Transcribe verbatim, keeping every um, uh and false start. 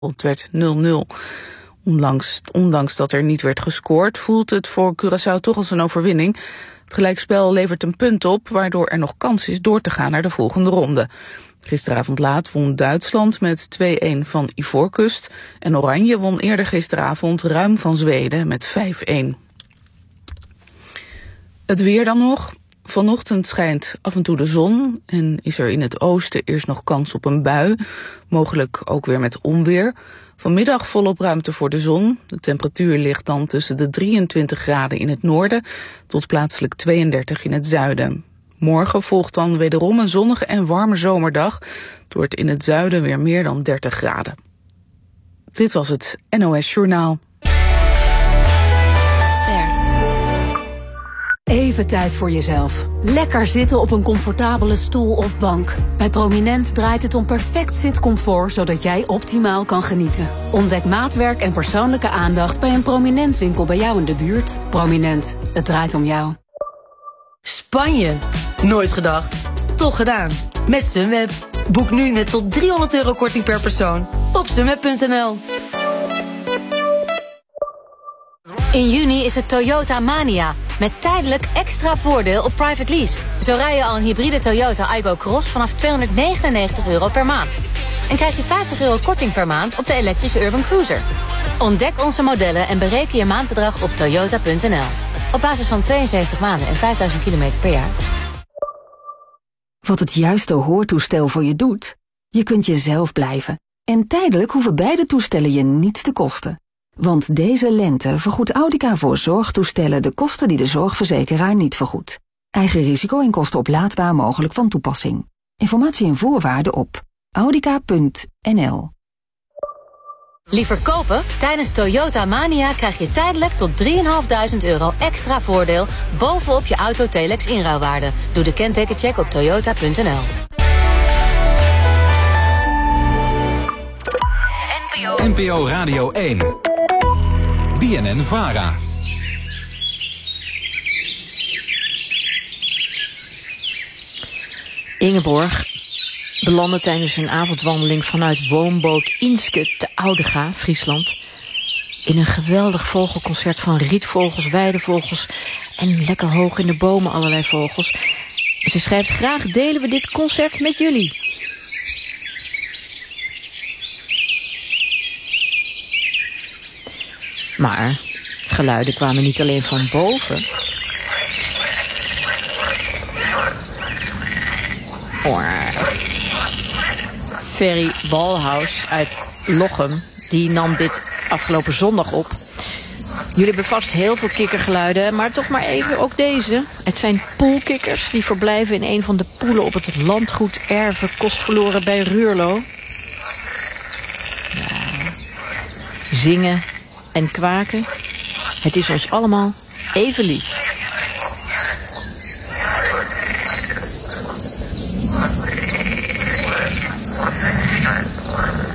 Het werd nul nul. Ondanks, ondanks dat er niet werd gescoord, voelt het voor Curaçao toch als een overwinning. Het gelijkspel levert een punt op, waardoor er nog kans is door te gaan naar de volgende ronde. Gisteravond laat won Duitsland met twee-een van Ivoorkust en Oranje won eerder gisteravond ruim van Zweden met vijf-een. Het weer dan nog. Vanochtend schijnt af en toe de zon en is er in het oosten eerst nog kans op een bui, mogelijk ook weer met onweer. Vanmiddag volop ruimte voor de zon. De temperatuur ligt dan tussen de drieëntwintig graden in het noorden tot plaatselijk tweeëndertig in het zuiden. Morgen volgt dan wederom een zonnige en warme zomerdag. Het wordt in het zuiden weer meer dan dertig graden. Dit was het N O S Journaal. Even tijd voor jezelf. Lekker zitten op een comfortabele stoel of bank. Bij Prominent draait het om perfect zitcomfort, zodat jij optimaal kan genieten. Ontdek maatwerk en persoonlijke aandacht bij een Prominent winkel bij jou in de buurt. Prominent, het draait om jou. Spanje? Nooit gedacht. Toch gedaan. Met Sunweb. Boek nu met tot driehonderd euro korting per persoon op sunweb punt n l. In juni is het Toyota Mania. Met tijdelijk extra voordeel op private lease. Zo rij je al een hybride Toyota Aygo Cross vanaf tweehonderdnegenennegentig euro per maand. En krijg je vijftig euro korting per maand op de elektrische Urban Cruiser. Ontdek onze modellen en bereken je maandbedrag op toyota punt n l. Op basis van tweeënzeventig maanden en vijfduizend kilometer per jaar. Wat het juiste hoortoestel voor je doet? Je kunt jezelf blijven. En tijdelijk hoeven beide toestellen je niets te kosten. Want deze lente vergoedt Audica voor zorgtoestellen de kosten die de zorgverzekeraar niet vergoedt. Eigen risico en kosten oplaadbaar mogelijk van toepassing. Informatie en voorwaarden op audica punt n l. Liever kopen? Tijdens Toyota Mania krijg je tijdelijk tot drieduizend vijfhonderd euro extra voordeel bovenop je Auto-Telex inruilwaarde. Doe de kentekencheck op toyota punt n l. N P O Radio één. B N N Vara. Ingeborg belandde tijdens een avondwandeling vanuit woonboot Inske te Oudega, Friesland, in een geweldig vogelconcert van rietvogels, weidevogels en lekker hoog in de bomen allerlei vogels. Ze schrijft: graag delen we dit concert met jullie. Maar geluiden kwamen niet alleen van boven. Ferry Balhaus uit Lochem, die nam dit afgelopen zondag op. Jullie hebben vast heel veel kikkergeluiden, maar toch maar even ook deze. Het zijn poelkikkers die verblijven in een van de poelen op het landgoed Erve Kostverloren bij Ruurlo. Ja. Zingen en kwaken. Het is ons allemaal even lief.